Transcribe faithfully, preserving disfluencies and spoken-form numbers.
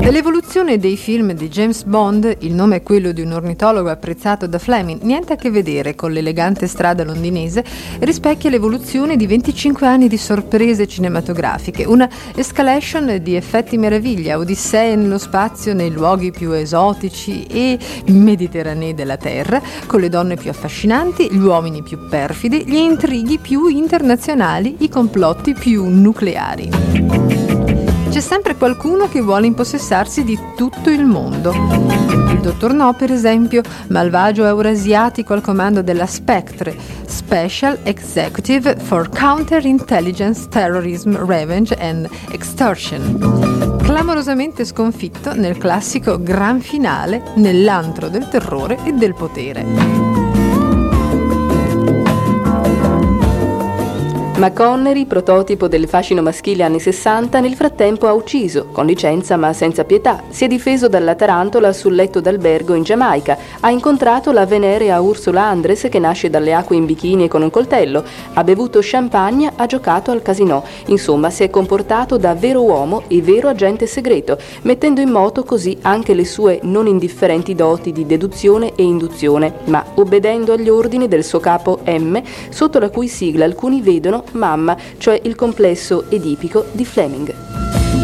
Dell'evoluzione dei film di James Bond, il nome è quello di un ornitologo apprezzato da Fleming, niente a che vedere con l'elegante strada londinese, rispecchia l'evoluzione di venticinque anni di sorprese cinematografiche, una escalation di effetti meraviglia, odissee nello spazio nei luoghi più esotici e mediterranei della Terra, con le donne più affascinanti, gli uomini più perfidi, gli intrighi più internazionali, i complotti più nucleari. C'è sempre qualcuno che vuole impossessarsi di tutto il mondo. Il dottor No, per esempio, malvagio eurasiatico al comando della Spectre, Special Executive for Counterintelligence, Terrorism, Revenge and Extortion. Clamorosamente sconfitto nel classico gran finale nell'antro del terrore e del potere. Ma Connery, prototipo del fascino maschile anni sessanta, nel frattempo ha ucciso, con licenza ma senza pietà. Si è difeso dalla tarantola sul letto d'albergo in Giamaica. Ha incontrato la venerea Ursula Andress che nasce dalle acque in bikini e con un coltello. Ha bevuto champagne, ha giocato al casinò. Insomma, si è comportato da vero uomo e vero agente segreto, mettendo in moto così anche le sue non indifferenti doti di deduzione e induzione, ma obbedendo agli ordini del suo capo M, sotto la cui sigla alcuni vedono Mamma, cioè il complesso edipico di Fleming.